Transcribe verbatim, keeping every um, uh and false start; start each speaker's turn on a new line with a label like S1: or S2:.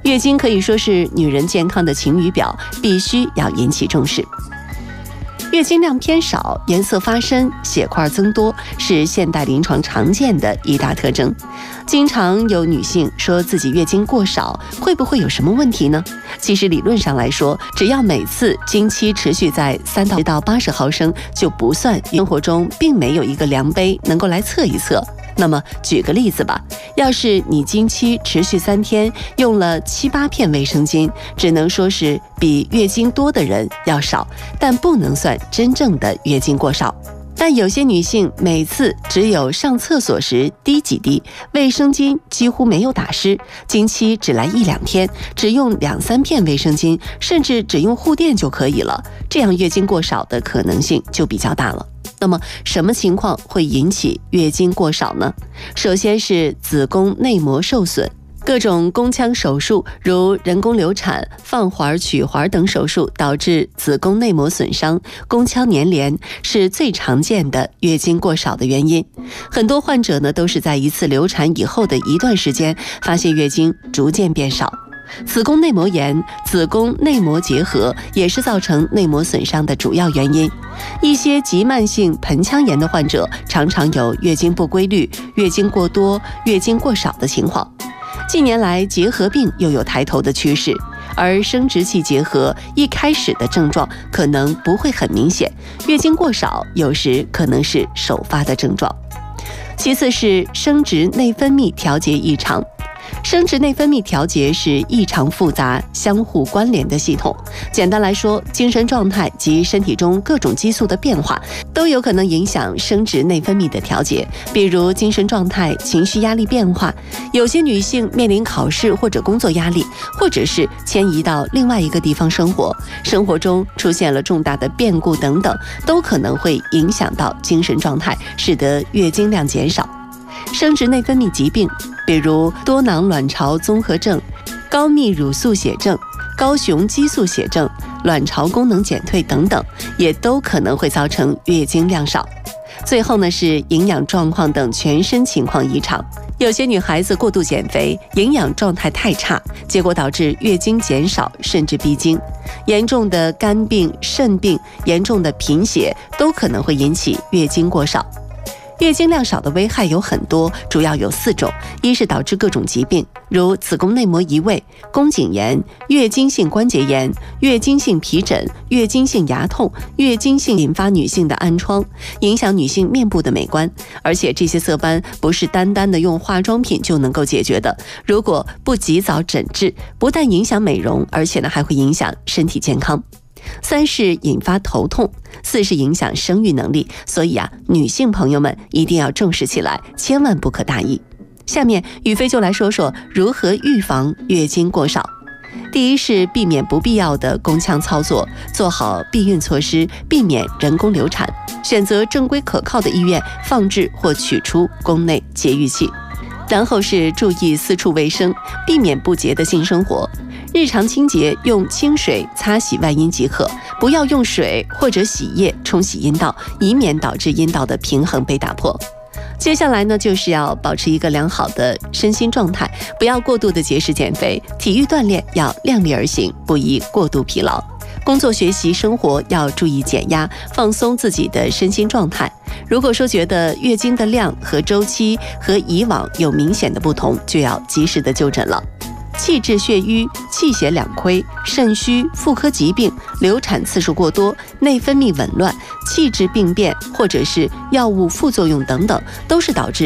S1: 月经可以说是女人健康的晴雨表，必须要引起重视。月经量偏少、颜色发深、血块增多是现代临床常见的一大特征。经常有女性说自己月经过少，会不会有什么问题呢？其实理论上来说，只要每次经期持续在三到八十毫升就不算。生活中并没有一个量杯能够来测一测。那么举个例子吧，要是你经期持续三天，用了七八片卫生巾，只能说是比月经多的人要少，但不能算真正的月经过少。但有些女性每次只有上厕所时滴几滴，卫生巾几乎没有打湿，经期只来一两天，只用两三片卫生巾，甚至只用护垫就可以了，这样月经过少的可能性就比较大了。那么什么情况会引起月经过少呢？首先是子宫内膜受损。各种宫腔手术，如人工流产、放环、取环等手术，导致子宫内膜损伤、宫腔粘连，是最常见的月经过少的原因。很多患者呢，都是在一次流产以后的一段时间，发现月经逐渐变少。子宫内膜炎、子宫内膜结核也是造成内膜损伤的主要原因。一些急慢性盆腔炎的患者常常有月经不规律、月经过多、月经过少的情况。近年来，结核病又有抬头的趋势，而生殖器结核一开始的症状可能不会很明显，月经过少有时可能是首发的症状。其次是生殖内分泌调节异常。生殖内分泌调节是异常复杂、相互关联的系统。简单来说，精神状态及身体中各种激素的变化都有可能影响生殖内分泌的调节。比如精神状态、情绪压力变化，有些女性面临考试或者工作压力，或者是迁移到另外一个地方生活，生活中出现了重大的变故等等，都可能会影响到精神状态，使得月经量减少。生殖内分泌疾病，比如多囊卵巢综合症、高泌乳素血症、高雄激素血症、卵巢功能减退等等，也都可能会造成月经量少。最后呢，是营养状况等全身情况异常。有些女孩子过度减肥，营养状态太差，结果导致月经减少，甚至闭经。严重的肝病、肾病、严重的贫血都可能会引起月经过少。月经量少的危害有很多，主要有四种：一是导致各种疾病，如子宫内膜移位、宫颈炎、月经性关节炎、月经性皮疹、月经性牙痛、月经性引发女性的暗疮，影响女性面部的美观。而且这些色斑不是单单的用化妆品就能够解决的，如果不及早诊治，不但影响美容，而且呢还会影响身体健康。三是引发头痛，四是影响生育能力。所以啊，女性朋友们一定要重视起来，千万不可大意。下面宇飞就来说说如何预防月经过少。第一是避免不必要的宫腔操作，做好避孕措施，避免人工流产，选择正规可靠的医院放置或取出宫内节育器。然后是注意私处卫生，避免不洁的性生活。日常清洁用清水擦洗外阴即可，不要用水或者洗液冲洗阴道，以免导致阴道的平衡被打破。接下来呢，就是要保持一个良好的身心状态，不要过度的节食减肥，体育锻炼要量力而行，不宜过度疲劳。工作、学习、生活要注意减压，放松自己的身心状态。如果说觉得月经的量和周期和以往有明显的不同，就要及时的就诊了。气滞血瘀、气血两亏、肾虚、妇科疾病、流产次数过多、内分泌紊乱、气滞病变或者是药物副作用等等，都是导致